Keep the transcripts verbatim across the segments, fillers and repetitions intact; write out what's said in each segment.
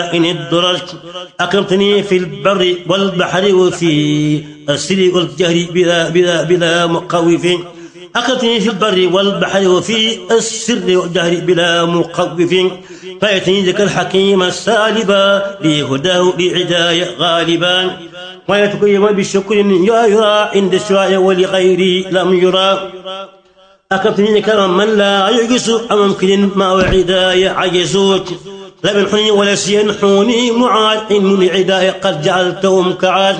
إن الدرج أكرمتني في البر والبحر وفي السر والجهر بلا بلا بلا مقوف أكرمتني في البر والبحر وفي السر والجهر بلا مقوف فيأتني ذكر الحكيم السالبا لهداه لعداي غالبا ويتقيم بالشكر يا يرى عند السواء ولغيري لم يرى أكرمتني كرم من لا يعجز أممكن ما وعداي عجزوك لا منحني ولا سينحوني معاد إن عداي قد جعلتهم كعاد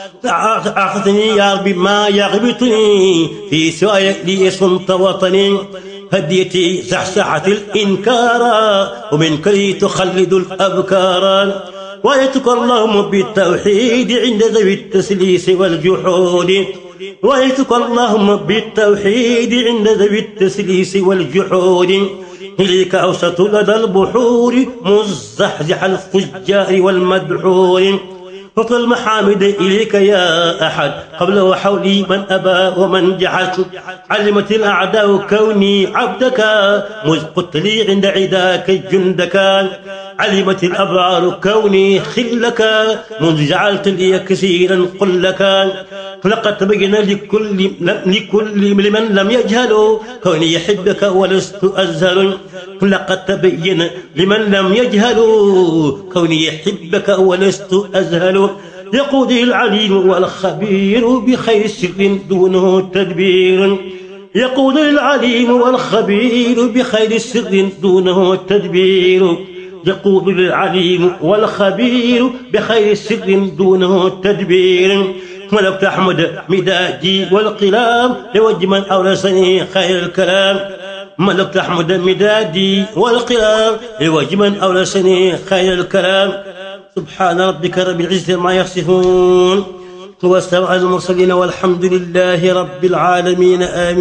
أعطتني يا ربي ما يغبطني في سواي لي صمت وطني هديتي زحزحة الإنكار ومن كي تخلد الأبكار وآيتك اللهم بالتوحيد عند ذوي التسليس والجحود وآيتك اللهم بالتوحيد عند ذوي التسليس والجحود إليك أوسط لدى البحور مزحزح الفجار والمدحور فطل المحامد إليك يا أحد قبل وحولي من أبى ومن جحد علمت الأعداء كوني عبدك مذ قلت لي عند عداك جندك علمت الأبرار كوني خلك منذ جعلت لي كثيرا قل لك فلقد تبين لكل لكل لمن لم يجهل كوني يحبك ولست أزهل فلقد تبين لمن لم يجهل كوني يحبك ولست أزهل يقودي العليم والخبير بخير سر دونه تدبير يقود العليم والخبير بخير سر دونه تدبير يقود العليم والخبير بخير سر دونه تدبير ملكت أحمد مدادي والقلام لوجه من أورثني خير الكلام ملكت أحمد مدادي والقلام لوجه من أورثني خير الكلام سبحان ربك رب العزة ما يصفون والسلام على المرسلين والحمد لله رب العالمين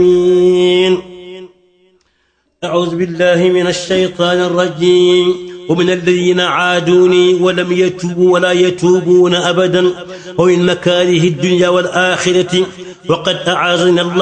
آمين. أعوذ بالله من الشيطان الرجيم ومن الذين عادوني ولم يتوبوا ولا يتوبون أبدا ومن مكاره الدنيا والآخرة وقد أعاذنا الله